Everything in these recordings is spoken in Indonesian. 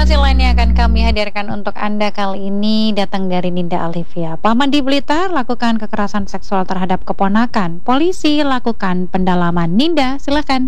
Informasi lainnya akan kami hadirkan untuk Anda kali ini datang dari Ninda Alivia. Paman di Blitar lakukan kekerasan seksual terhadap keponakan. Polisi lakukan pendalaman. Ninda, silakan.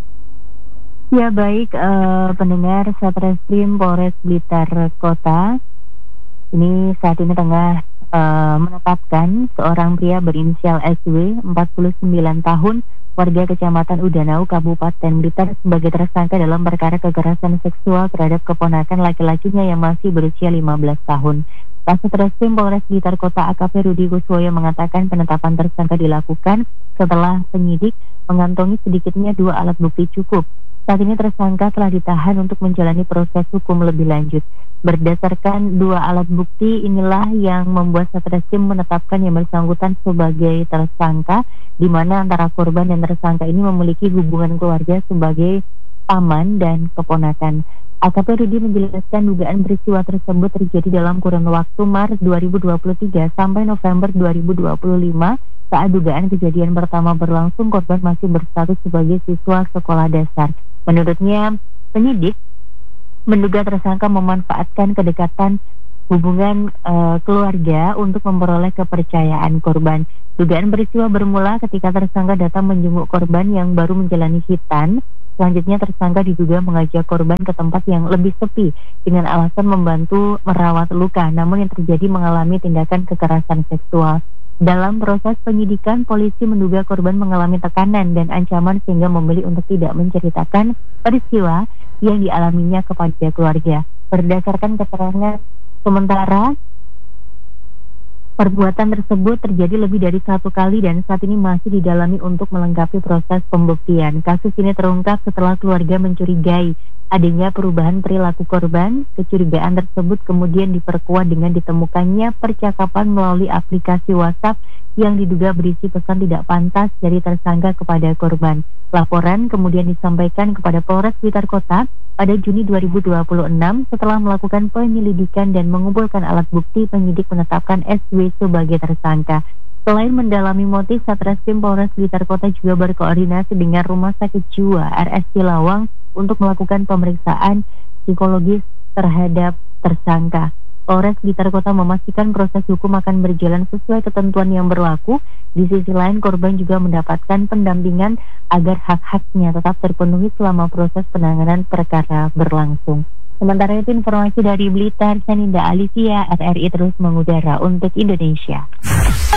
Ya baik, pendengar Satreskrim Polres Blitar Kota ini saat ini tengah menetapkan seorang pria berinisial SW 49 tahun warga Kecamatan Udanau Kabupaten Blitar sebagai tersangka dalam perkara kekerasan seksual terhadap keponakan laki-lakinya yang masih berusia 15 tahun. Satreskrim Polres Blitar Kota AKP Rudi Kuswoyo mengatakan penetapan tersangka dilakukan setelah penyidik mengantongi sedikitnya 2 alat bukti cukup. Saat ini tersangka telah ditahan untuk menjalani proses hukum lebih lanjut. Berdasarkan 2 alat bukti inilah yang membuat Satreskrim menetapkan yang bersangkutan sebagai tersangka, di mana antara korban dan tersangka ini memiliki hubungan keluarga sebagai paman dan keponakan. AKP Rudi menjelaskan dugaan peristiwa tersebut terjadi dalam kurun waktu Maret 2023 sampai November 2025. Saat dugaan kejadian pertama berlangsung, korban masih berstatus sebagai siswa sekolah dasar. Menurutnya, penyidik menduga tersangka memanfaatkan kedekatan hubungan keluarga untuk memperoleh kepercayaan korban. Dugaan peristiwa bermula ketika tersangka datang menjenguk korban yang baru menjalani khitan. Selanjutnya tersangka diduga mengajak korban ke tempat yang lebih sepi dengan alasan membantu merawat luka, namun yang terjadi mengalami tindakan kekerasan seksual. Dalam proses penyidikan, polisi menduga korban mengalami tekanan dan ancaman sehingga memilih untuk tidak menceritakan peristiwa yang dialaminya kepada keluarga. Berdasarkan keterangan sementara, perbuatan tersebut terjadi lebih dari 1 kali dan saat ini masih didalami untuk melengkapi proses pembuktian. Kasus ini terungkap setelah keluarga mencurigai adanya perubahan perilaku korban. Kecurigaan tersebut kemudian diperkuat dengan ditemukannya percakapan melalui aplikasi WhatsApp yang diduga berisi pesan tidak pantas dari tersangka kepada korban. Laporan kemudian disampaikan kepada Polres Blitar Kota pada Juni 2026. Setelah melakukan penyelidikan dan mengumpulkan alat bukti, penyidik menetapkan SW sebagai tersangka. Selain mendalami motif, Satreskrim Polres Blitar Kota juga berkoordinasi dengan Rumah Sakit Jiwa RS Cilawang untuk melakukan pemeriksaan psikologis terhadap tersangka. Polres Blitar Kota memastikan proses hukum akan berjalan sesuai ketentuan yang berlaku. Di sisi lain, korban juga mendapatkan pendampingan agar hak-haknya tetap terpenuhi selama proses penanganan perkara berlangsung. Sementara itu, informasi dari Blitar, Ninda Alivia, RRI terus mengudara untuk Indonesia.